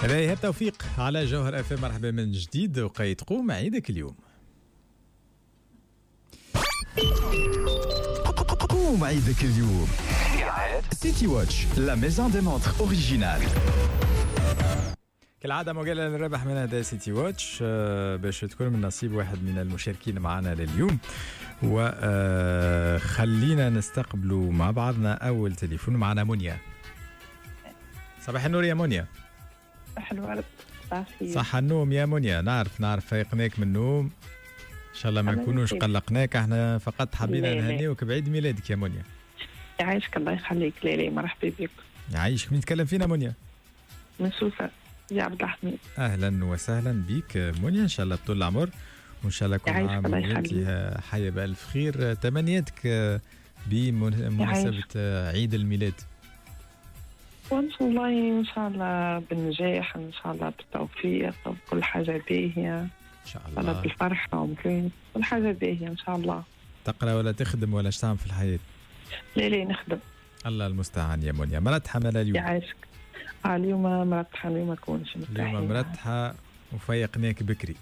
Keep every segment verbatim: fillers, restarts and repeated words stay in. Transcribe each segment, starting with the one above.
ريهاب توفيق على جوهر اف ام. مرحبا من جديد. وقيت قوم عيدك اليوم. قوم عيدك اليوم. سيتي واتش لا ميزون دي مونتر اوريجينال. كالعادة مجال للربح من هذا سيتي واتش باش تكون من نصيب واحد من المشاركين معنا لليوم. وخلينا نستقبلوا مع بعضنا أول تليفون. معنا منيا. صباح النور يا منيا. صباح الورد. صح النوم يا منيا. نعرف نعرف فيقناك من النوم. إن شاء الله ما نكونوش قلقناك. احنا فقط حبينا نهنيوك بعيد ميلادك يا منيا. يعيشك الله يخليك. ليلي مرحبا بك. يعيشك. مين تكلم فينا منيا؟ من سوسة يا عبد الحميد. اهلا وسهلا بك منيا. ان شاء الله بطول العمر وان شاء الله كل عام وانت حيه بالف خير. تمنياتك بمناسبه عيد الميلاد. وان شاء الله ان شاء الله بالنجاح، ان شاء الله بالتوفيق وكل حاجه باهيه ان شاء الله. بالفرحه ومكين كل حاجه باهيه ان شاء الله. تقرا ولا تخدم ولا تعمل في الحياه؟ لا لا نخدم. الله المستعان يا منيا. مرتحه مالا اليوم؟ يعيشك. آه اليوم مرتحه. اليوم ما كونش مرتاحين. اليوم مرتحه وفيقناك بكري.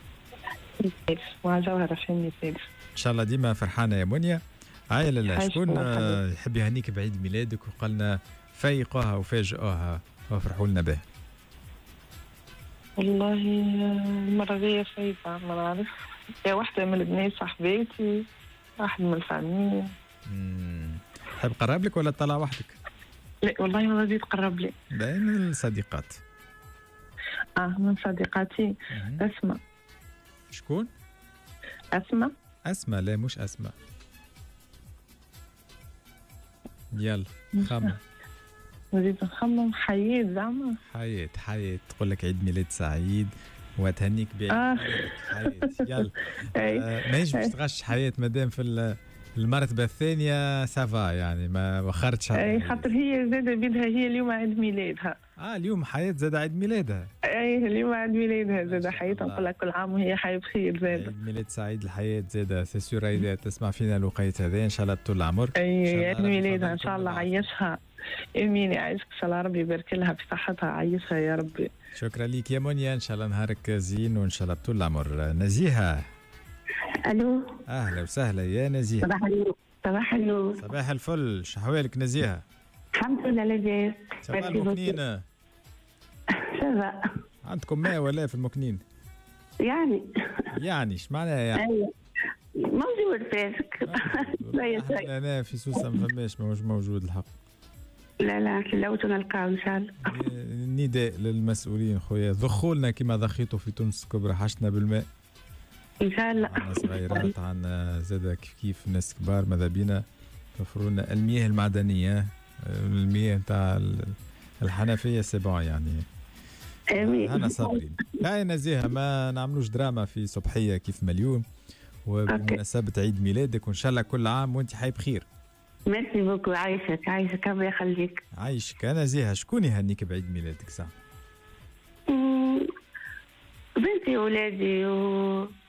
مع جوهر عشان مثال. ان شاء الله ديما فرحانه يا منيا. هاي لا شكون يحب يهنيك بعيد ميلادك وقالنا فيقوها وفاجئوها وفرحوا لنا به؟ والله المرة دي صعيبة ما نعرف. يا واحدة من البنات صاحباتي، واحد من الفاميل. تحب قرب لك ولا تطلع وحدك؟ لا والله ما بدي تقرب لي. لا من الصديقات. اه من صديقاتي. أسماء. شكون؟ أسماء. أسماء. لا مش أسماء. يلا خمم. نزيد نخمم. حياة زعما. حياة حياة تقول لك عيد ميلاد سعيد وتهنيك بعيد آه. ميلادك حياة. يلا آه ما ينجمش تغش حياة مادام في المرتبة الثانية سافا يعني ما وخرتش. اي خاطر هي زادة بيدها هي اليوم عيد ميلادها. اه اليوم حياة زادة عيد ميلادها. اي اليوم عيد ميلادها زادة. حياة نقول لك كل عام وهي حياة بخير زادة. عيد ميلاد سعيد الحياة زادة. سي سور هيدا تسمع فينا الوقيت هذا ان شاء الله طول العمر. اي عيد ميلادها ان شاء الله عيشها. امين يعيشك ان شاء الله. ربي يبارك لها بصحتها. عيشها يا ربي. شكرا ليك يا منيا. ان شاء الله نهارك زين وان شاء الله طول العمر. نزيهة. الو. اهلا وسهلا يا نزيهة. صباح النور. صباح النور. صباح الفل. شحوالك نزيهة؟ الحمد لله لاباس. صباح المكنين. سافا. عندكم ماء ولا في المكنين؟ يعني يعني ايش معناها يعني؟ ايوه موجود فاسك. لا يا سيد. انا في سوسه ما فماش مش موجود الحق. لا لا لو نلقاو ان شاء الله. نداء للمسؤولين خويا ضخوا لنا كما ضخيتوا في تونس الكبرى. حشنا بالماء ان شاء الله. عندنا صغيرات عندنا زاد كيف كيف ناس كبار ماذا بينا توفروا لنا المياه المعدنيه. المياه نتاع الحنفيه سي بون يعني. امين. انا صابرين. لا نزيهه ما نعملوش دراما في صبحيه كيف مليون. وبمناسبه عيد ميلادك وان شاء الله كل عام وانت حي بخير. ميرسي بوكو. عايشك عايشك الله يخليك. عايشك. انا زيها شكون يهنيك بعيد ميلادك ساعه؟ بنتي وولادي و